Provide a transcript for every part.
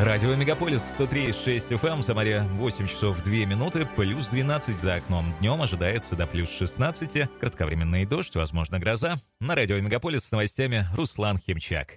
Радио Мегаполис 103,6 FM, в Самаре 8 часов 2 минуты, плюс 12 за окном. Днем ожидается до плюс 16, кратковременный дождь, возможно гроза. На Радио Мегаполис с новостями Руслан Химчак.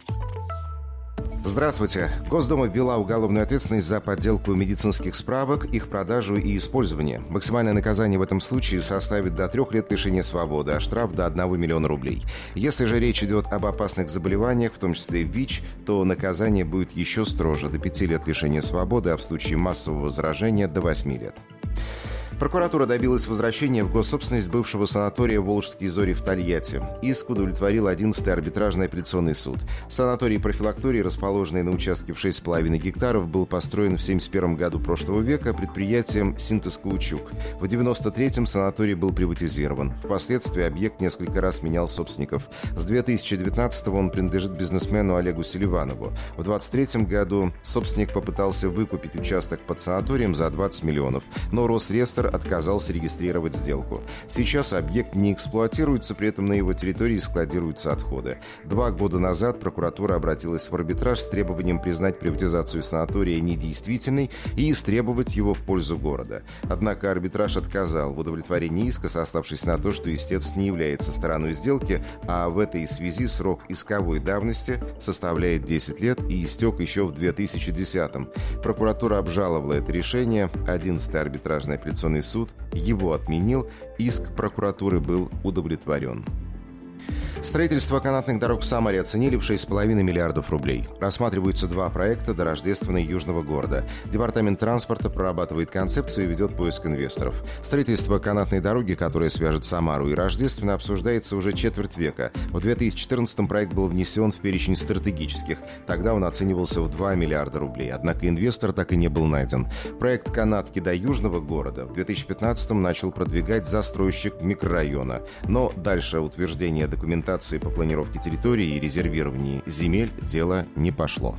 Здравствуйте. Госдума ввела уголовную ответственность за подделку медицинских справок, их продажу и использование. Максимальное наказание в этом случае составит до 3 лет лишения свободы, а штраф до 1 миллиона рублей. Если же речь идет об опасных заболеваниях, в том числе ВИЧ, то наказание будет еще строже – до 5 лет лишения свободы, а в случае массового возражения – до 8 лет. Прокуратура добилась возвращения в госсобственность бывшего санатория «Волжские зори» в Тольятти. Иск удовлетворил 11-й арбитражный апелляционный суд. Санаторий-профилакторий, расположенный на участке в 6,5 гектаров, был построен в 1971 году прошлого века предприятием «Синтез Каучук». В 1993-м санаторий был приватизирован. Впоследствии объект несколько раз менял собственников. С 2019-го он принадлежит бизнесмену Олегу Селиванову. В 2023 году собственник попытался выкупить участок под санаторием за 20 миллионов, но Росреестр отказался регистрировать сделку. Сейчас объект не эксплуатируется, при этом на его территории складируются отходы. 2 года назад прокуратура обратилась в арбитраж с требованием признать приватизацию санатория недействительной и истребовать его в пользу города. Однако арбитраж отказал в удовлетворении иска, сославшись на то, что истец не является стороной сделки, а в этой связи срок исковой давности составляет 10 лет и истек еще в 2010-м. Прокуратура обжаловала это решение, 11-й арбитражный апелляционный суд его отменил, иск прокуратуры был удовлетворен. Строительство канатных дорог в Самаре оценили в 6,5 миллиардов рублей. Рассматриваются 2 проекта до Рождественной Южного города. Департамент транспорта прорабатывает концепцию и ведет поиск инвесторов. Строительство канатной дороги, которая свяжет Самару и Рождественно, обсуждается уже четверть века. В 2014-м проект был внесен в перечень стратегических. Тогда он оценивался в 2 миллиарда рублей. Однако инвестор так и не был найден. Проект канатки до Южного города в 2015-м начал продвигать застройщик микрорайона. Но дальше утверждение документации по планировке территории и резервировании земель дело не пошло.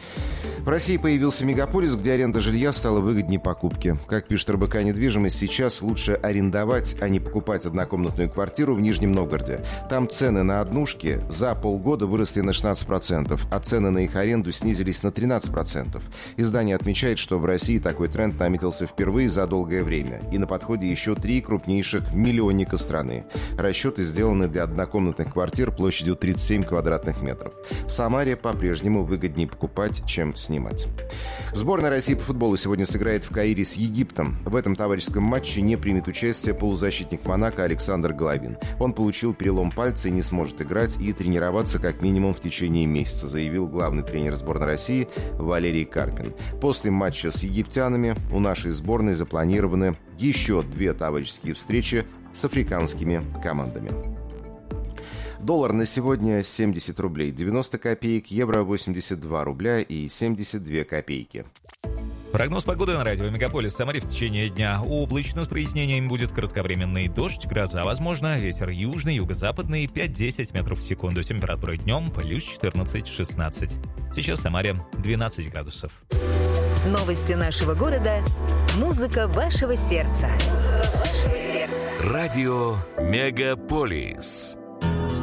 В России появился мегаполис, где аренда жилья стала выгоднее покупки. Как пишет РБК «Недвижимость», сейчас лучше арендовать, а не покупать однокомнатную квартиру в Нижнем Новгороде. Там цены на однушки за полгода выросли на 16%, а цены на их аренду снизились на 13%. Издание отмечает, что в России такой тренд наметился впервые за долгое время. И на подходе еще 3 крупнейших миллионника страны. Расчеты сделаны для однокомнатных квартир площадью 37 квадратных метров. В Самаре по-прежнему выгоднее покупать, чем снимать. Сборная России по футболу сегодня сыграет в Каире с Египтом. В этом товарищеском матче не примет участие полузащитник Монако Александр Головин. Он получил перелом пальца и не сможет играть и тренироваться как минимум в течение месяца, заявил главный тренер сборной России Валерий Карпин. После матча с египтянами у нашей сборной запланированы еще 2 товарищеские встречи с африканскими командами. Доллар на сегодня 70 рублей 90 копеек, евро 82 рубля и 72 копейки. Прогноз погоды на радио Мегаполис. В Самаре в течение дня облачно, с прояснением будет кратковременный дождь, гроза возможно, ветер южный, юго-западный 5-10 метров в секунду. Температура днем плюс 14-16. Сейчас в Самаре 12 градусов. Новости нашего города. Музыка вашего сердца. Радио Мегаполис.